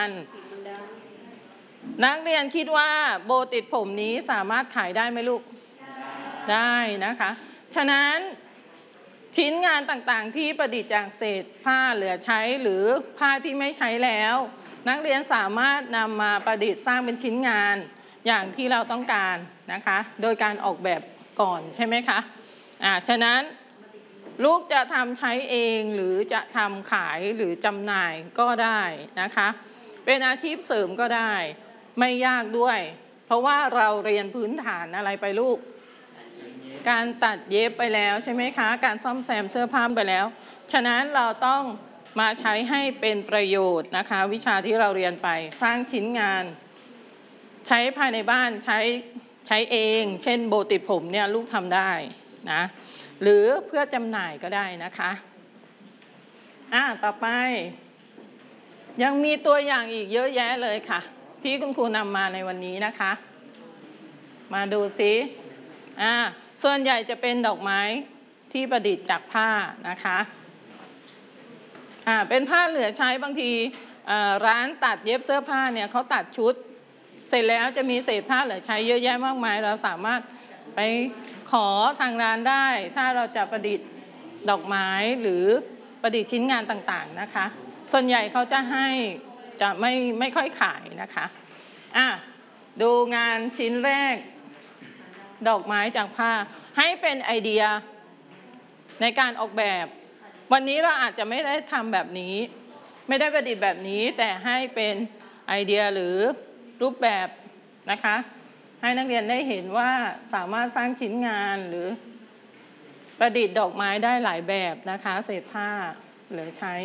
นักเรียนคิดว่าโบติดผมนี้สามารถขายได้ไหมลูกได้นะคะฉะนั้นชิ้นงานต่างๆที่ประดิษฐ์จากเศษผ้าเหลือใช้หรือผ้าที่ไม่ใช้แล้วนักเรียนสามารถนำมาประดิษฐ์สร้างเป็นชิ้นงานอย่างที่เราต้องการนะคะโดยการออกแบบก่อนใช่ไหมคะฉะนั้นลูกจะทำใช้เองหรือจะทำขายหรือจำหน่ายก็ได้นะคะเป็นอาชีพเสริมก็ได้ไม่ยากด้วยเพราะว่าเราเรียนพื้นฐานอะไรไปลูกการตัดเย็บไปแล้วใช่ไหมคะการซ่อมแซมเสื้อผ้าไปแล้วฉะนั้นเราต้องมาใช้ให้เป็นประโยชน์นะคะวิชาที่เราเรียนไปสร้างชิ้นงานใช้ภายในบ้านใช้เองเช่นโบติดผมเนี่ยลูกทำได้นะหรือเพื่อจำหน่ายก็ได้นะคะต่อไปยังมีตัวอย่างอีกเยอะแยะเลยค่ะที่คุณครูนำมาในวันนี้นะคะมาดูซิส่วนใหญ่จะเป็นดอกไม้ที่ประดิษฐ์จากผ้านะคะเป็นผ้าเหลือใช้บางทีร้านตัดเย็บเสื้อผ้าเนี่ยเขาตัดชุดเสร็จแล้วจะมีเศษผ้าเหลือใช้เยอะแยะมากมายเราสามารถไปขอทางร้านได้ถ้าเราจะประดิษฐ์ดอกไม้หรือประดิษฐ์ชิ้นงานต่างๆนะคะส่วนใหญ่เขาจะให้จะไม่ค่อยขายนะคะดูงานชิ้นแรกดอกไม้จากผ้าให้เป็นไอเดียในการออกแบบวันนี้เราอาจจะไม่ได้ทำแบบนี้ไม่ได้ประดิษฐ์แบบนี้แต่ให้เป็นไอเดียหรือรูปแบบนะคะให้นักเรียนได้เห็นว่าสามารถสร้างชิ้นงานหรือประดิษฐ์ดอกไม้ได้หลายแบบนะคะเศษผ้าเหลือใช้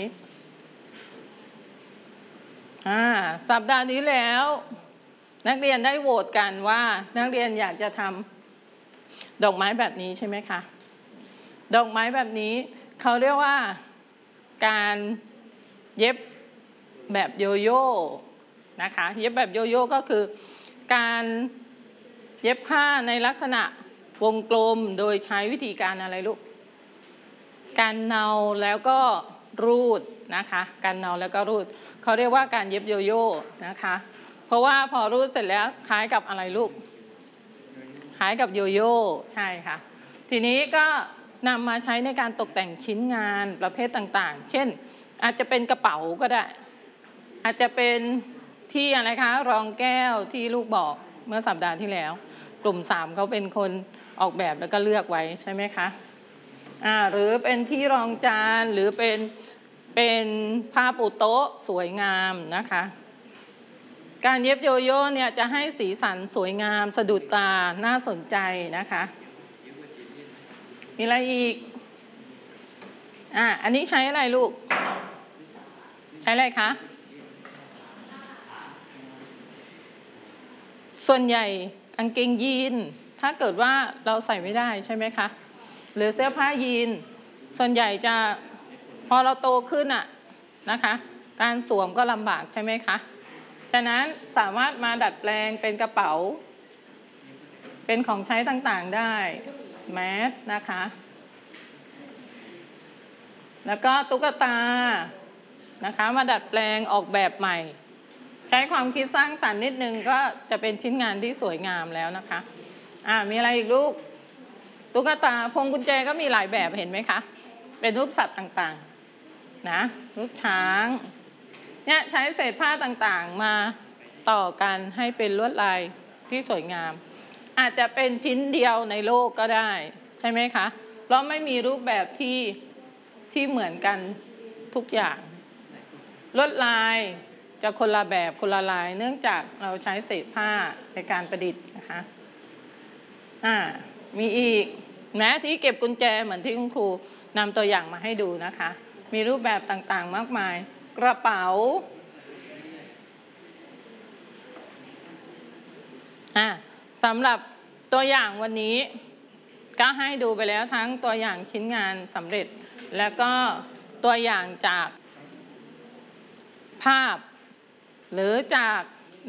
สัปดาห์นี้แล้วนักเรียนได้โหวตกันว่านักเรียนอยากจะทำดอกไม้แบบนี้ใช่ไหมคะดอกไม้แบบนี้เขาเรียกว่าการเย็บแบบโยโย่นะคะเย็บแบบโยโย่ก็คือการเย็บผ้าในลักษณะวงกลมโดยใช้วิธีการอะไรลูกการเนาแล้วก็รูดนะคะการเนาแล้วก็รูดเขาเรียกว่าการเย็บโยโย่นะคะเพราะว่าพอรูดเสร็จแล้วคล้ายกับอะไรลูกคล้ายกับโยโย่ใช่ค่ะทีนี้ก็นำมาใช้ในการตกแต่งชิ้นงานประเภทต่างๆเช่นอาจจะเป็นกระเป๋าก็ได้อาจจะเป็นที่อะไรคะรองแก้วที่ลูกบอกเมื่อสัปดาห์ที่แล้วกลุ่ม3เขาเป็นคนออกแบบแล้วก็เลือกไว้ใช่ไหมคะหรือเป็นที่รองจานหรือเป็นผ้าปูโต๊ะสวยงามนะคะการเย็บโยโย่เนี่ยจะให้สีสันสวยงามสะดุดตาน่าสนใจนะคะมีอะไรอีกอันนี้ใช้อะไรลูกใช้อะไรคะส่วนใหญ่กางเกงยีนถ้าเกิดว่าเราใส่ไม่ได้ใช่ไหมคะหรือเสื้อผ้ายีนส่วนใหญ่จะพอเราโตขึ้นนะคะการสวมก็ลำบากใช่ไหมคะฉะนั้นสามารถมาดัดแปลงเป็นกระเป๋าเป็นของใช้ต่างๆได้แมสนะคะแล้วก็ตุ๊กตานะคะมาดัดแปลงออกแบบใหม่ใช้ความคิดสร้างสรรค์นิดนึงก็จะเป็นชิ้นงานที่สวยงามแล้วนะคะมีอะไรอีกลูกตุ๊กตาพวงกุญแจก็มีหลายแบบเห็นไหมคะเป็นรูปสัตว์ต่างๆนะรูปช้างเนี่ยใช้เศษผ้าต่างๆมาต่อกันให้เป็นลวดลายที่สวยงามอาจจะเป็นชิ้นเดียวในโลกก็ได้ใช่ไหมคะเพราะไม่มีรูปแบบที่เหมือนกันทุกอย่างลวดลายจะคนละแบบคนละลายเนื่องจากเราใช้เศษผ้าในการประดิษฐ์นะคะมีอีกนะที่เก็บกุญแจเหมือนที่คุณครูนำตัวอย่างมาให้ดูนะคะมีรูปแบบต่างๆมากมายกระเป๋าสำหรับตัวอย่างวันนี้ก็ให้ดูไปแล้วทั้งตัวอย่างชิ้นงานสำเร็จแล้วก็ตัวอย่างจากภาพหรือจาก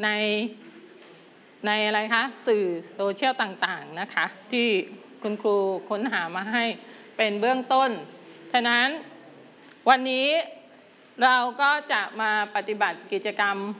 ในอะไรคะสื่อโซเชียลต่างๆนะคะที่คุณครูค้นหามาให้เป็นเบื้องต้นฉะนั้นวันนี้เราก็จะมาปฏิบัติกิจกรรม